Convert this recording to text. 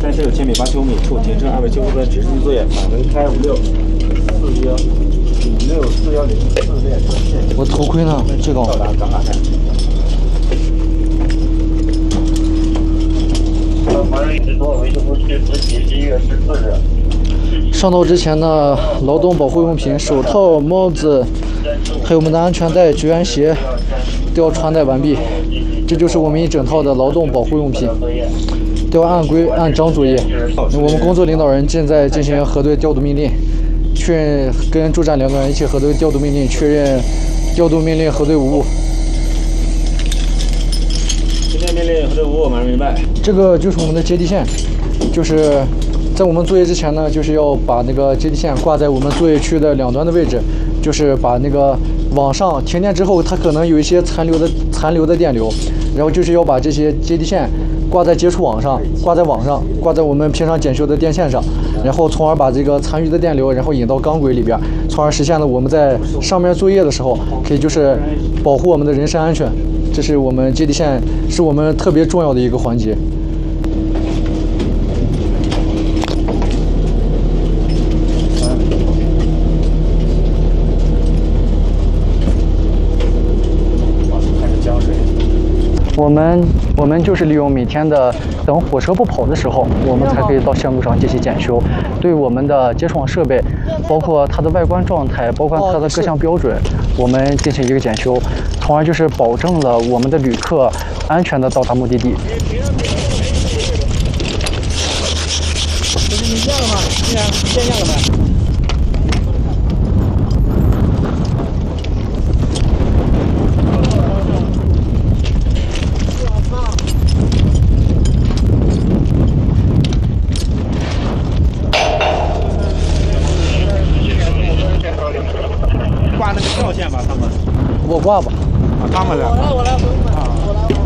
赛车有千米、89米处，停车，2位救护员指示作业，满分开5641564104列车线。 我头盔呢？这个。 到达港卡站。华润直多维修部去执行11月14日。 上道之前呢，劳动保护用品、手套、帽子，还有我们的安全带、救援鞋都要穿戴完毕。这就是我们一整套的劳动保护用品，都要按规按章作业。我们工作领导人正在进行核对调度命令，确认跟驻站领导人一起核对调度命令，确认调度命令核对无误。 今天命令核对无误，我马上明白。 这个就是我们的接地线，就是在我们作业之前呢，就是要把那个接地线挂在我们作业区的两端的位置，就是把那个网上停电之后，它可能有一些残留的电流，然后就是要把这些接地线挂在接触网上，挂在我们平常检修的电线上，然后从而把这个残余的电流，然后引到钢轨里边，从而实现了我们在上面作业的时候，可以就是保护我们的人身安全。这是我们接地线，是我们特别重要的一个环节。我们就是利用每天的等火车不跑的时候，我们才可以到线路上进行检修，对我们的接触网设备，包括它的外观状态，包括它的各项标准，我们进行一个检修，从而就是保证了我们的旅客安全的到达目的地。 这是你见了吗？见了没？挂那个跳线吧，他们。 我挂吧。 啊，他们俩。我来。